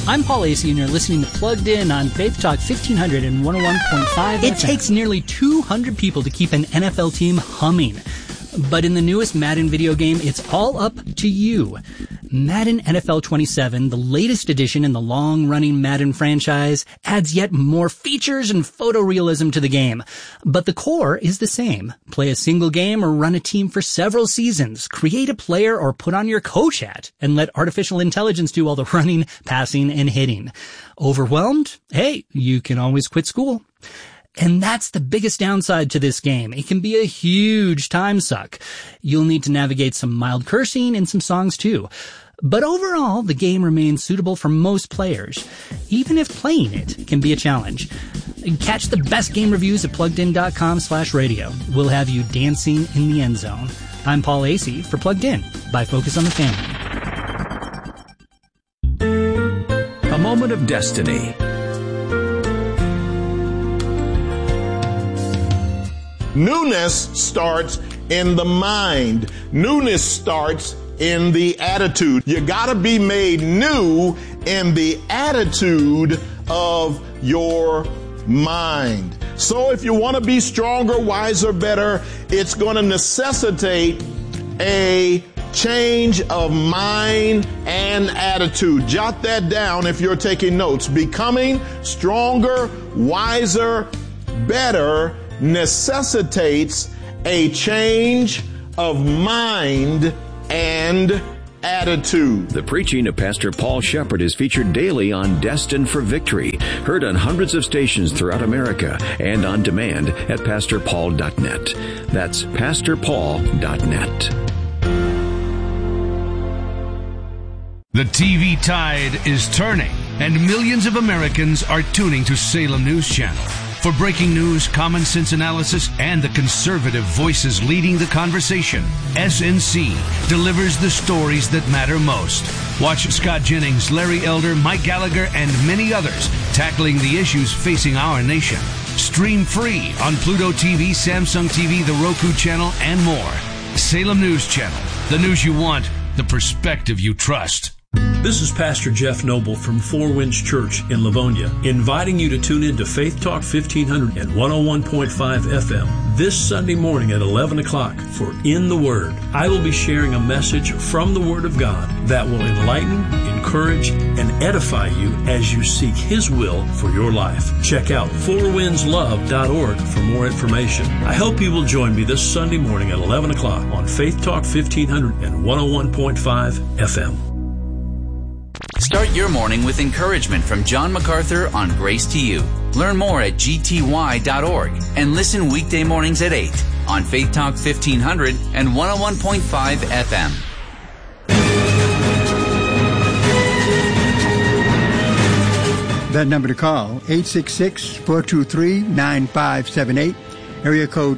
I'm Paul Asay, and you're listening to Plugged In on Faith Talk 1500 and 101.5 It takes nearly 200 people to keep an NFL team humming. But in the newest Madden video game, it's all up to you. Madden NFL 27, the latest edition in the long-running Madden franchise, adds yet more features and photorealism to the game. But the core is the same. Play a single game or run a team for several seasons. Create a player or put on your coach hat and let artificial intelligence do all the running, passing, and hitting. Overwhelmed? Hey, you can always quit school. And that's the biggest downside to this game. It can be a huge time suck. You'll need to navigate some mild cursing and some songs too. But overall, the game remains suitable for most players, even if playing it can be a challenge. Catch the best game reviews at PluggedIn.com/radio. We'll have you dancing in the end zone. I'm Paul Asay for Plugged In by Focus on the Family. A moment of destiny. Newness starts in the mind. Newness starts in the attitude. You gotta be made new in the attitude of your mind. So if you want to be stronger, wiser, better, it's going to necessitate a change of mind and attitude. Jot that down if you're taking notes. Becoming stronger, wiser, better necessitates a change of mind and attitude. The preaching of Pastor Paul Shepherd is featured daily on Destined for Victory, heard on hundreds of stations throughout America and on demand at pastorpaul.net. That's pastorpaul.net. The TV tide is turning, and millions of Americans are tuning to Salem News Channel. For breaking news, common sense analysis, and the conservative voices leading the conversation, SNC delivers the stories that matter most. Watch Scott Jennings, Larry Elder, Mike Gallagher, and many others tackling the issues facing our nation. Stream free on Pluto TV, Samsung TV, the Roku channel, and more. Salem News Channel. The news you want, the perspective you trust. This is Pastor Jeff Noble from Four Winds Church in Livonia, inviting you to tune in to Faith Talk 1500 and 101.5 FM this Sunday morning at 11 o'clock for In the Word. I will be sharing a message from the Word of God that will enlighten, encourage, and edify you as you seek His will for your life. Check out fourwindslove.org for more information. I hope you will join me this Sunday morning at 11 o'clock on Faith Talk 1500 and 101.5 FM. Start your morning with encouragement from John MacArthur on Grace to You. Learn more at gty.org and listen weekday mornings at 8 on Faith Talk 1500 and 101.5 FM. That number to call, 866-423-9578, area code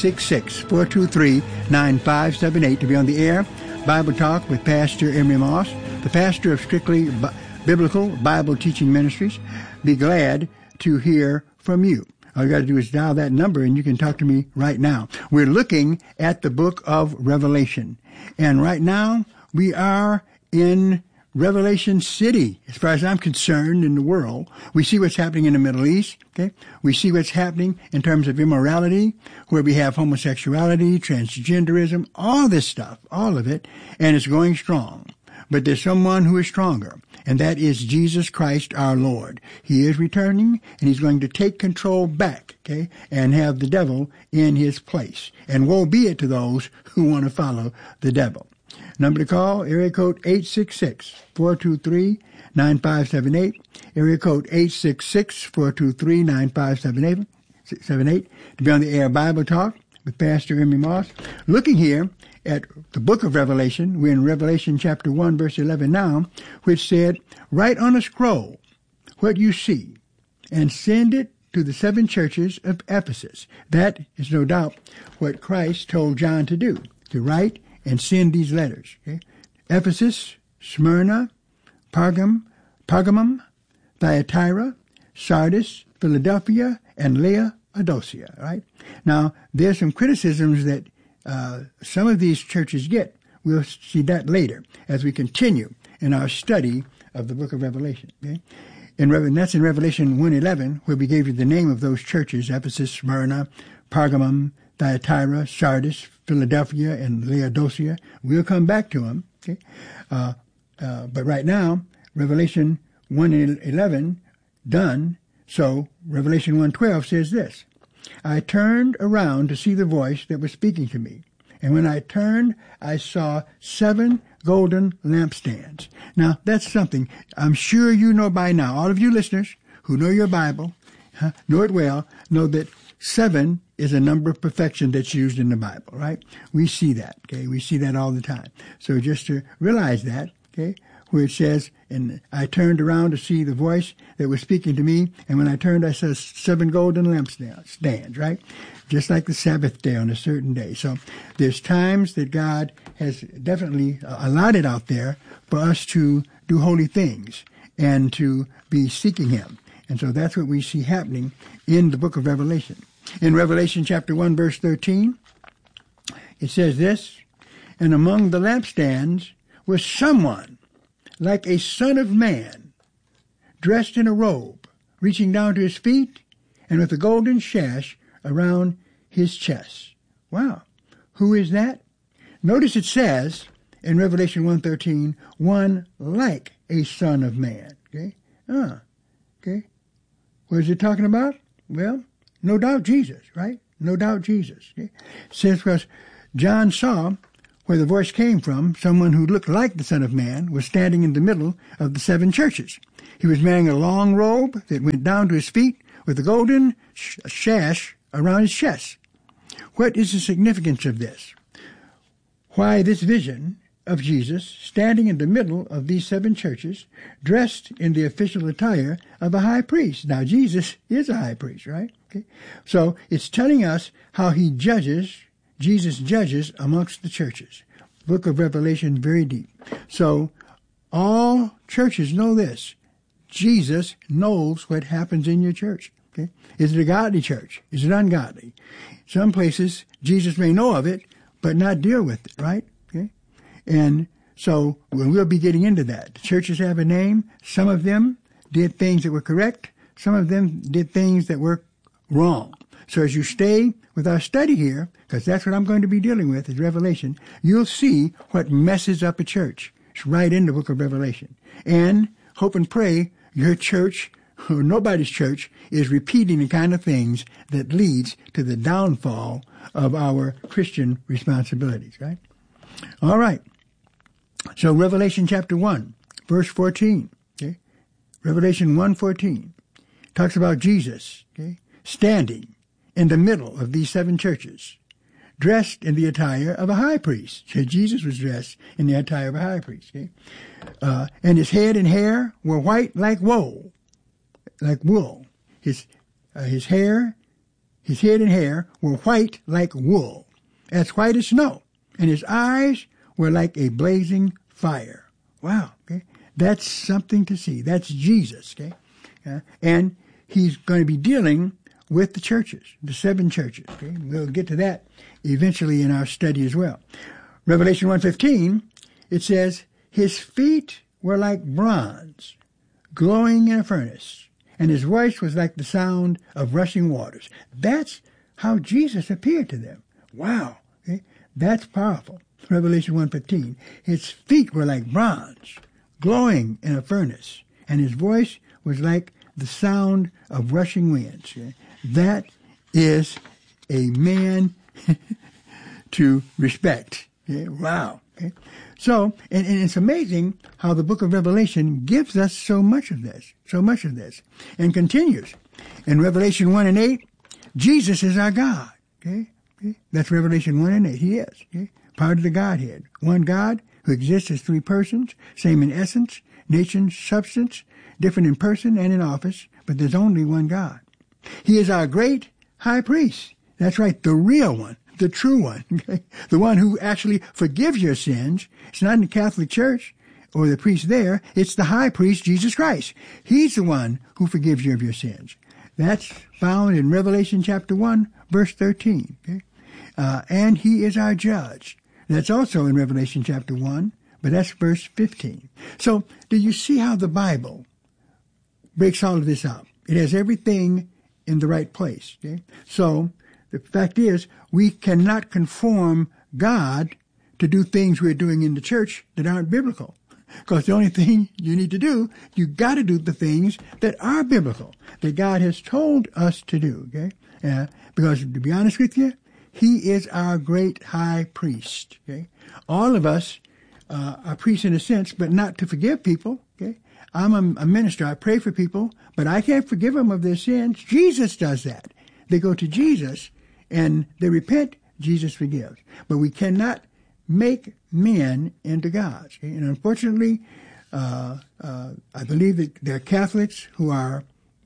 866-423-9578 to be on the air. Bible Talk with Pastor Emery Moss, the pastor of Strictly Biblical Bible Teaching Ministries. Be glad to hear from you. All you got to do is dial that number and you can talk to me right now. We're looking at the book of Revelation. And right now we are in Revelation City, as far as I'm concerned, in the world. We see what's happening in the Middle East, okay? We see what's happening in terms of immorality, where we have homosexuality, transgenderism, all this stuff, all of it, and it's going strong. But there's someone who is stronger, and that is Jesus Christ our Lord. He is returning, and He's going to take control back, okay, and have the devil in His place. And woe be it to those who want to follow the devil. Number to call, area code 866-423-9578, area code 866-423-9578, to be on the air Bible Talk with Pastor Emery Moss. Looking here at the book of Revelation, we're in Revelation chapter 1, verse 11 now, which said, "Write on a scroll what you see, and send it to the 7 churches of Ephesus." That is no doubt what Christ told John to do, to write and send these letters. Okay? Ephesus, Smyrna, Pergamum, Thyatira, Sardis, Philadelphia, and Laodicea. Right? Now, there's some criticisms that some of these churches get. We'll see that later as we continue in our study of the book of Revelation. Okay? And that's in Revelation 1:11, where we gave you the name of those churches: Ephesus, Smyrna, Pergamum, Thyatira, Sardis, Philadelphia, and Laodicea. We'll come back to them. Okay? But right now, Revelation 1:11, done. So Revelation 1:12 says this: I turned around to see the voice that was speaking to me. And when I turned, I saw 7 golden lampstands. Now, that's something I'm sure you know by now. All of you listeners who know your Bible, know it well, know that 7 is a number of perfection that's used in the Bible, right? We see that, okay? We see that all the time. So just to realize that, okay, where it says, and I turned around to see the voice that was speaking to me, and when I turned, I saw 7 golden lampstands, right? Just like the Sabbath day on a certain day. So there's times that God has definitely allotted out there for us to do holy things and to be seeking Him. And so that's what we see happening in the book of Revelation. In Revelation chapter 1, verse 13, it says this: and among the lampstands was someone like a son of man, dressed in a robe, reaching down to his feet, and with a golden sash around his chest. Wow. Who is that? Notice it says in Revelation 1:13, one like a son of man. Okay? Okay. What is it talking about? Well, no doubt Jesus, right? No doubt Jesus. Okay? Since because John saw where the voice came from, someone who looked like the Son of Man was standing in the middle of the 7 churches. He was wearing a long robe that went down to his feet with a golden sash around his chest. What is the significance of this? Why this vision of Jesus standing in the middle of these 7 churches, dressed in the official attire of a high priest? Now, Jesus is a high priest, right? Okay. So it's telling us how Jesus judges amongst the churches. Book of Revelation, very deep. So all churches know this. Jesus knows what happens in your church. Okay? Is it a godly church? Is it ungodly? Some places, Jesus may know of it, but not deal with it, right? Okay? And so we'll be getting into that. The churches have a name. Some of them did things that were correct. Some of them did things that were wrong. So as you stay with our study here, because that's what I'm going to be dealing with, is Revelation, you'll see what messes up a church. It's right in the book of Revelation. And hope and pray your church, or nobody's church, is repeating the kind of things that leads to the downfall of our Christian responsibilities, right? All right. So Revelation chapter 1, verse 14, okay? Revelation 1:14 talks about Jesus, okay, standing in the middle of these 7 churches, dressed in the attire of a high priest. So Jesus was dressed in the attire of a high priest. Okay? And his head and hair were white like wool. His head and hair were white like wool, as white as snow. And his eyes were like a blazing fire. Wow. Okay? That's something to see. That's Jesus. Okay? And he's going to be dealing with the churches, the 7 churches. Okay? We'll get to that eventually in our study as well. Revelation 1:15, it says, his feet were like bronze, glowing in a furnace, and his voice was like the sound of rushing waters. That's how Jesus appeared to them. Wow. Okay? That's powerful. Revelation 1:15, his feet were like bronze, glowing in a furnace, and his voice was like the sound of rushing winds. Okay? That is a man to respect. Okay? Wow. Okay? So, and it's amazing how the book of Revelation gives us so much of this, and continues. In Revelation 1:8, Jesus is our God. Okay? That's Revelation 1:8. He is. Okay? Part of the Godhead. One God who exists as 3 persons, same in essence, nature, substance, different in person and in office, but there's only one God. He is our great high priest. That's right, the real one, the true one, okay? The one who actually forgives your sins. It's not in the Catholic Church or the priest there. It's the high priest, Jesus Christ. He's the one who forgives you of your sins. That's found in Revelation chapter 1, verse 13. Okay? And he is our judge. That's also in Revelation chapter 1, But that's verse 15. So do you see how the Bible breaks all of this out? It has everything in the right place. Okay? So the fact is, we cannot conform God to do things we're doing in the church that aren't biblical. Because the only thing you need to do, you got to do the things that are biblical, that God has told us to do. Okay? Because to be honest with you, He is our great high priest. Okay? All of us are priests in a sense, but not to forgive people. Okay? I'm a minister. I pray for people, but I can't forgive them of their sins. Jesus does that. They go to Jesus and they repent. Jesus forgives. But we cannot make men into gods. Okay? And unfortunately, I believe that there are Catholics who are,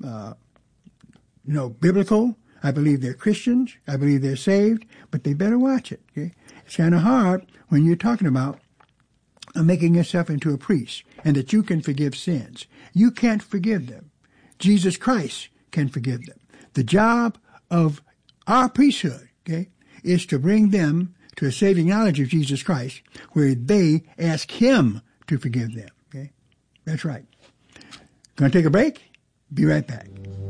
biblical. I believe they're Christians. I believe they're saved, but they better watch it. Okay? It's kind of hard when you're talking about making yourself into a priest and that you can forgive sins. You can't forgive them. Jesus Christ can forgive them. The job of our priesthood, okay, is to bring them to a saving knowledge of Jesus Christ where they ask Him to forgive them. Okay? That's right. Going to take a break? Be right back.